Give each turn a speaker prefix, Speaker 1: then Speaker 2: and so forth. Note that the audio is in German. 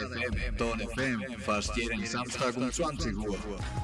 Speaker 1: FM, Ton FM, fast jeden Samstag um 20 Uhr.